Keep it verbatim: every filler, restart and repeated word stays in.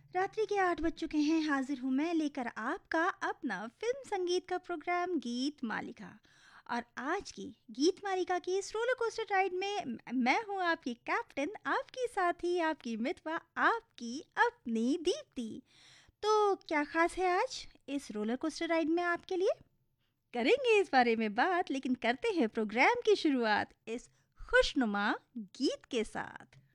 रात्रि के आठ बज चुके हैं। हाजिर हूँ मैं लेकर आपका अपना फिल्म संगीत का प्रोग्राम गीत मालिका। और आज की गीत मालिका की इस रोलर कोस्टर राइड में म- मैं हूँ आपकी कैप्टन, आपकी साथी, आपकी मितवा, आपकी अपनी दीप्ति। तो क्या खास है आज इस रोलर कोस्टर राइड में आपके लिए? करेंगे इस बारे में बात, लेकिन करते हैं प्रोग्राम की शुरुआत इस खुशनुमा गीत के साथ।